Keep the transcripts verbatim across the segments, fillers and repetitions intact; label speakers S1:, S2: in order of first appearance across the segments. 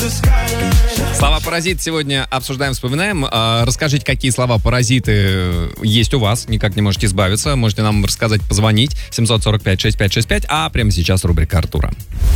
S1: Слова паразит сегодня обсуждаем, вспоминаем. Расскажите, какие слова паразиты есть у вас, никак не можете избавиться. Можете нам рассказать, позвонить. семь сорок пять шестьдесят пять шестьдесят пять. А прямо сейчас рубрика Артура.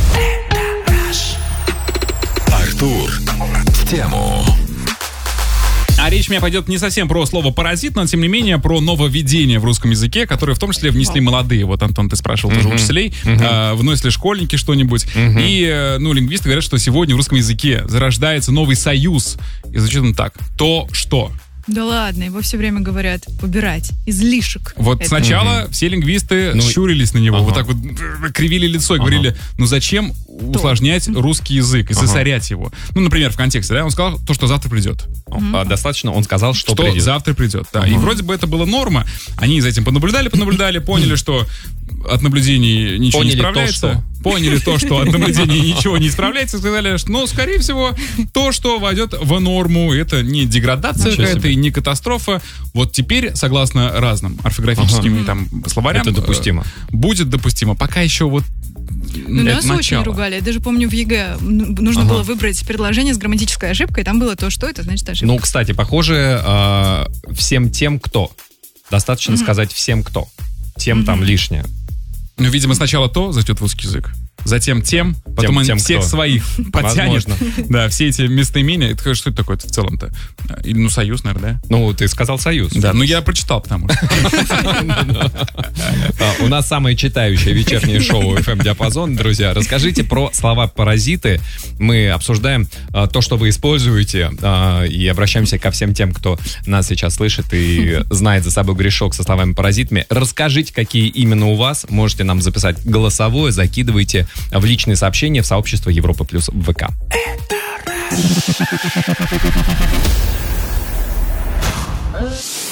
S2: Артур в тему.
S3: А речь у меня пойдет не совсем про слово «паразит», но, тем не менее, про нововведение в русском языке, которое в том числе внесли молодые. Вот, Антон, ты спрашивал тоже
S1: uh-huh.
S3: учителей.
S1: Uh-huh.
S3: Э, вносили школьники что-нибудь.
S1: Uh-huh.
S3: И, ну, лингвисты говорят, что сегодня в русском языке зарождается новый союз. И звучит он так. То, что...
S4: Да ладно, его все время говорят убирать, излишек.
S3: Вот
S4: это.
S3: сначала
S1: угу.
S3: все лингвисты
S1: ну,
S3: щурились на него,
S1: ага.
S3: вот так вот кривили лицо и ага. говорили, ну зачем усложнять русский язык и ага. засорять его? Ну, например, в контексте, да, он сказал то, что завтра придет.
S1: Угу. Достаточно, он сказал, что,
S3: что
S1: придет.
S3: завтра придет, да.
S1: Ага.
S3: И вроде бы это была норма, они за этим понаблюдали, понаблюдали, поняли, что от наблюдений ничего
S1: поняли
S3: не исправляется.
S1: То, что...
S3: Поняли то, что от наблюдений ничего не исправляется, и сказали, что, ну, скорее всего, то, что войдет в норму, это не деградация какая-то и не катастрофа. Вот теперь, согласно разным орфографическим ага. там словарям,
S1: это допустимо.
S3: Будет допустимо. Пока еще вот
S4: Ну, нас
S3: начало.
S4: очень ругали. Я даже помню, в ЕГЭ нужно ага. было выбрать предложение с грамматической ошибкой, и там было то, что это значит ошибка.
S1: Ну, кстати, похоже, э, всем тем, кто. Достаточно угу. сказать всем, кто. Тем угу. там лишнее.
S3: Ну, видимо, сначала то зайдет в русский язык, затем тем, потом он всех кто. своих подтянет.
S1: Возможно.
S3: Да, все эти местоимения. Это, что это такое в целом-то? Или, ну, союз, наверное, да?
S1: Ну, ты сказал союз.
S3: Да, ну я прочитал, потому что.
S1: У нас самое читающее вечернее шоу эф эм-диапазон, друзья. Расскажите про слова паразиты. Мы обсуждаем то, что вы используете, и обращаемся ко всем тем, кто нас сейчас слышит и знает за собой грешок со словами паразитами. Расскажите, какие именно у вас. Можете нам записать голосовое, закидывайте в личные сообщения в сообщество Европа Плюс в ВК. Это